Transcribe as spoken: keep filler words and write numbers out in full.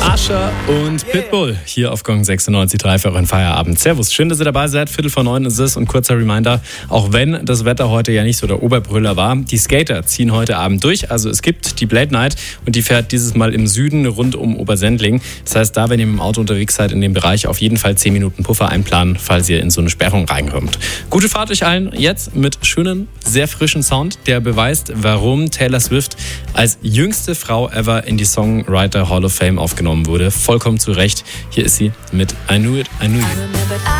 Asher und Pitbull hier auf Gong sechsundneunzig Komma drei für euren Feierabend. Servus, schön, dass ihr dabei seid. Viertel vor neun ist es und kurzer Reminder, auch wenn das Wetter heute ja nicht so der Oberbrüller war, die Skater ziehen heute Abend durch. Also es gibt die Blade Night und die fährt dieses Mal im Süden rund um Obersendling. Das heißt, da, wenn ihr mit dem Auto unterwegs seid in dem Bereich, auf jeden Fall zehn Minuten Puffer einplanen, falls ihr in so eine Sperrung reinkommt. Gute Fahrt euch allen jetzt mit schönen, sehr frischen Sound, der beweist, warum Taylor Swift als jüngste Frau ever in die Songwriter Hall of Fame aufgenommen wurde. Vollkommen zu Recht. Hier ist sie mit I Knew It, I Knew You.